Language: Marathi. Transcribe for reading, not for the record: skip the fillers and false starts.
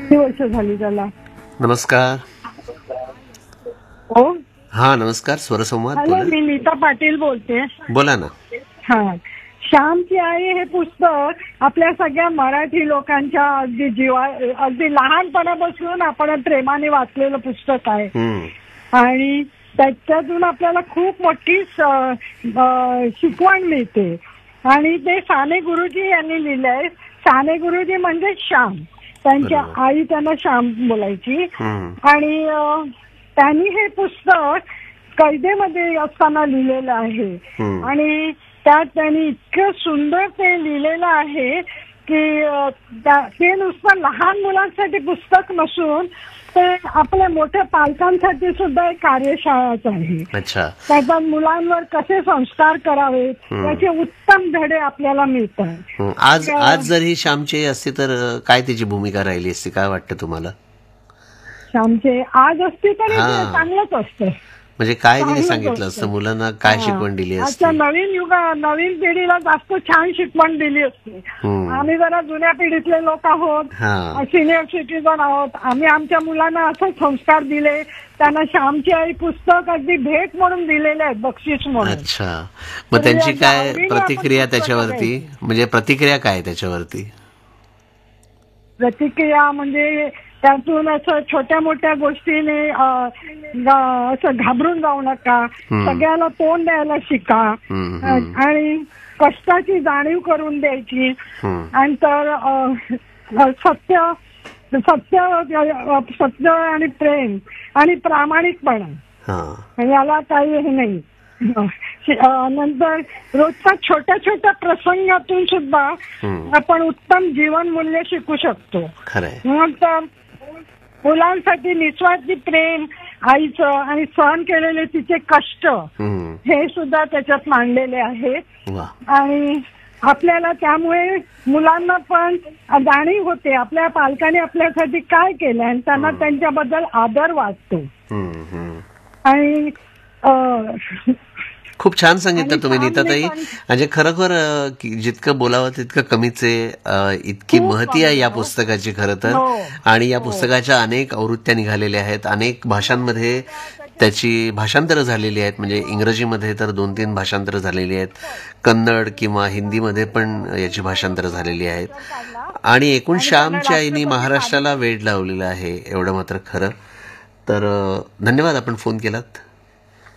किती वर्ष झाली त्याला. नमस्कार. हो, हा नमस्कार. स्वरसंवाद हॅलो, बोला. मी नीता पाटील बोलते. बोला ना. हा, श्यामची आई हे पुस्तक आपल्या सगळ्या मराठी लोकांच्या अगदी लहानपणापासून आपण प्रेमाने वाचलेलं पुस्तक आहे. आणि त्याच्यातून आपल्याला खूप मोठी शिकवण मिळते. आणि ते साने गुरुजी यांनी लिहिलंय. साने गुरुजी म्हणजे श्याम, त्यांच्या आई त्यांना श्याम बोलायची. आणि त्यांनी हे पुस्तक कैदेमध्ये असताना लिहिलेलं आहे. आणि त्यात त्यांनी इतकं सुंदर ते लिहिलेलं आहे की ते नुसतं लहान मुलांसाठी पुस्तक नसून ते आपल्या मोठ्या पालकांसाठी सुद्धा एक कार्यशाळाच आहे. त्याच्यात मुलांवर कसे संस्कार करावेत याचे उत्तम धडे आपल्याला मिळतात. आज जर ही श्यामची असती तर काय तिची भूमिका राहिली असती, काय वाटतं तुम्हाला? श्यामचे आज असते तरी चांगलंच असतं. म्हणजे काय तिने सांगितलं असतं, मुलांना काय शिकवण दिली असती? आजच्या नवीन पिढीला जास्त छान शिकवण दिली असते. आम्ही जरा जुन्या पिढीतले लोक आहोत, सिनियर सिटीजन आहोत. आम्ही आमच्या मुलांना असे संस्कार दिले. त्यांना श्यामची आई पुस्तक अगदी भेट म्हणून दिलेले आहेत, बक्षीस म्हणून. अच्छा, मग त्यांची काय प्रतिक्रिया त्याच्यावरती? म्हणजे प्रतिक्रिया काय त्याच्यावरती? प्रतिक्रिया म्हणजे त्यातून असं छोट्या मोठ्या गोष्टीने असं घाबरून जाऊ नका, सगळ्याला तोंड द्यायला शिका आणि कष्टाची जाणीव करून द्यायची. आणि तर सत्य आणि प्रेम आणि प्रामाणिकपणा याला काही हे नाही. नंतर रोजच्या छोट्या छोट्या प्रसंगातून सुद्धा आपण उत्तम जीवन मूल्य शिकू शकतो. मग तर मुलांसाठी निस्वार्थी प्रेम आईचं आणि सहन केलेले तिचे कष्ट हे सुद्धा त्याच्यात मांडलेले आहेत. आणि आपल्याला त्यामुळे मुलांना पण जाणीव होते आपल्या पालकांनी आपल्यासाठी काय केलं आणि त्यांना त्यांच्याबद्दल आदर वाटतो. आणि खूप छान सांगितलं तुम्ही नीताताई. म्हणजे खरोखर जितकं बोलावं तितकं कमीच आहे. इतकी महती आहे या पुस्तकाची खरं तर. आणि या पुस्तकाच्या अनेक आवृत्त्या निघालेल्या आहेत, अनेक भाषांमध्ये त्याची भाषांतरं झालेली आहेत. म्हणजे इंग्रजीमध्ये तर 2-3 भाषांतरं झालेली आहेत, कन्नड किंवा हिंदीमध्ये पण याची भाषांतरं झालेली आहेत. आणि एकूण श्यामच्या आईने महाराष्ट्राला वेड लावलेलं आहे, एवढं मात्र खरं. तर धन्यवाद, आपण फोन केलात.